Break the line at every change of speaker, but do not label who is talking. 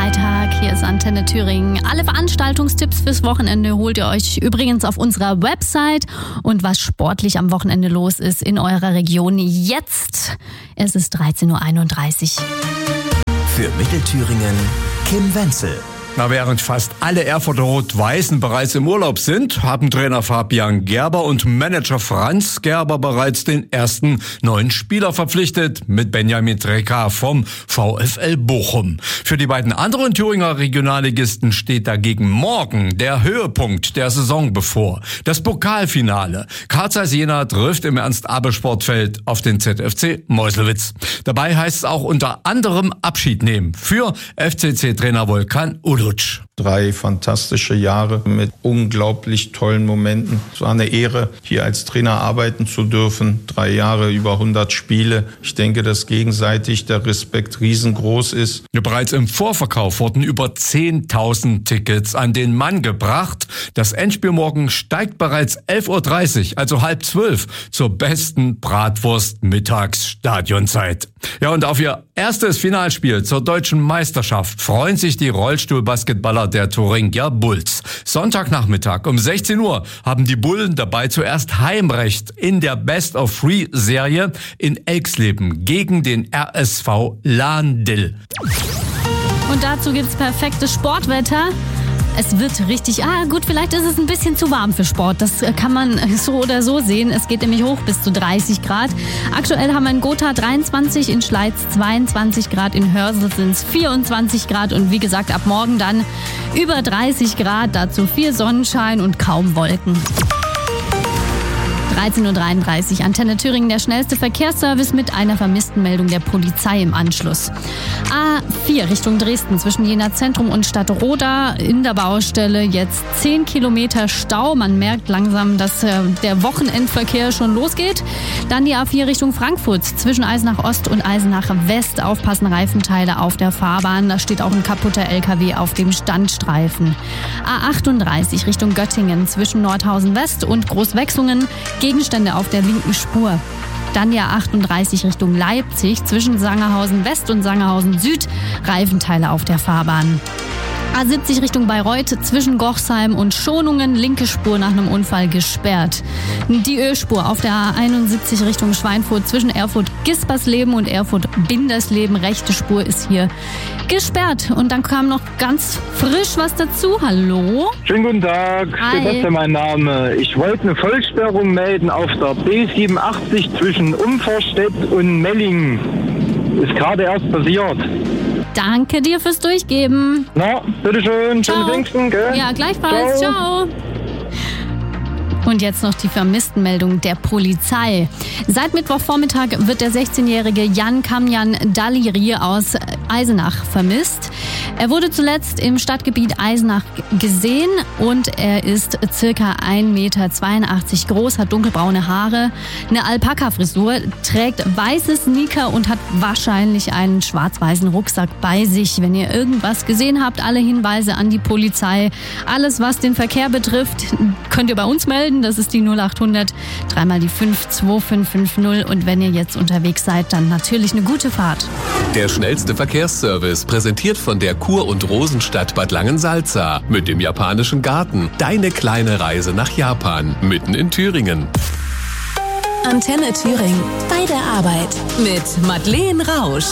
Freitag, hier ist Antenne Thüringen. Alle Veranstaltungstipps fürs Wochenende holt ihr euch übrigens auf unserer Website. Und was sportlich am Wochenende los ist in eurer Region jetzt. Es ist 13.31 Uhr.
Für Mittelthüringen Kim Wenzel.
Während fast alle Erfurter Rot-Weißen bereits im Urlaub sind, haben Trainer Fabian Gerber und Manager Franz Gerber bereits den ersten neuen Spieler verpflichtet mit Benjamin Trecker vom VfL Bochum. Für die beiden anderen Thüringer Regionalligisten steht dagegen morgen der Höhepunkt der Saison bevor. Das Pokalfinale. Karl Zeiss Jena trifft im Ernst-Abel-Sportfeld auf den ZFC Meuselwitz. Dabei heißt es auch unter anderem Abschied nehmen für FCC-Trainer Volkan Uduc.
3 fantastische Jahre mit unglaublich tollen Momenten. Es war eine Ehre, hier als Trainer arbeiten zu dürfen. 3 Jahre, über 100 Spiele. Ich denke, dass gegenseitig der Respekt riesengroß ist.
Bereits im Vorverkauf wurden über 10.000 Tickets an den Mann gebracht. Das Endspiel morgen steigt bereits 11.30 Uhr, also 11:30, zur besten Bratwurst-Mittags-Stadionzeit. Ja, und auf ihr erstes Finalspiel zur deutschen Meisterschaft freuen sich die Rollstuhlbasketballer der Thuringia Bulls. Sonntagnachmittag um 16 Uhr haben die Bullen dabei zuerst Heimrecht in der Best-of-3-Serie in Elxleben gegen den RSV Lahn-Dill.
Und dazu gibt's perfektes Sportwetter. Es wird richtig, gut, vielleicht ist es ein bisschen zu warm für Sport. Das kann man so oder so sehen. Es geht nämlich hoch bis zu 30 Grad. Aktuell haben wir in Gotha 23, in Schleiz 22 Grad, in Hörsel sind es 24 Grad. Und wie gesagt, ab morgen dann über 30 Grad, dazu viel Sonnenschein und kaum Wolken. 13.33 Uhr, Antenne Thüringen, der schnellste Verkehrsservice mit einer Vermisstenmeldung der Polizei im Anschluss. A4 Richtung Dresden zwischen Jena Zentrum und Stadtroda in der Baustelle jetzt 10 Kilometer Stau. Man merkt langsam, dass der Wochenendverkehr schon losgeht. Dann die A4 Richtung Frankfurt zwischen Eisenach Ost und Eisenach West. Aufpassen, Reifenteile auf der Fahrbahn. Da steht auch ein kaputter LKW auf dem Standstreifen. A38 Richtung Göttingen zwischen Nordhausen West und Großwechsungen. Gegenstände auf der linken Spur. Dann die A38 Richtung Leipzig zwischen Sangerhausen West und Sangerhausen Süd. Reifenteile auf der Fahrbahn. A70 Richtung Bayreuth zwischen Gochsheim und Schonungen, linke Spur nach einem Unfall gesperrt. Die Ölspur auf der A71 Richtung Schweinfurt zwischen Erfurt-Gispersleben und Erfurt-Bindersleben, rechte Spur ist hier gesperrt. Und dann kam noch ganz frisch was dazu. Hallo?
Schönen guten Tag, Sebastian mein Name. Ich wollte eine Vollsperrung melden auf der B87 zwischen Umforstedt und Mellingen. Ist gerade erst passiert.
Danke dir fürs Durchgeben.
Na, bitteschön. Schöne Pfingsten, gell?
Ja, gleichfalls. Ciao. Und jetzt noch die Vermisstenmeldung der Polizei. Seit Mittwochvormittag wird der 16-jährige Jan Kamjan Daliri aus Eisenach vermisst. Er wurde zuletzt im Stadtgebiet Eisenach gesehen und er ist circa 1,82 Meter groß, hat dunkelbraune Haare, eine Alpaka-Frisur, trägt weiße Sneaker und hat wahrscheinlich einen schwarz-weißen Rucksack bei sich. Wenn ihr irgendwas gesehen habt, alle Hinweise an die Polizei. Alles, was den Verkehr betrifft, könnt ihr bei uns melden. Das ist die 0800 3 die 5 2550. Und wenn ihr jetzt unterwegs seid, dann natürlich eine gute Fahrt.
Der schnellste Verkehrsservice, präsentiert von der Kur- und Rosenstadt Bad Langensalza mit dem japanischen Garten. Deine kleine Reise nach Japan, mitten in Thüringen.
Antenne Thüringen, bei der Arbeit mit Madeleine Rausch.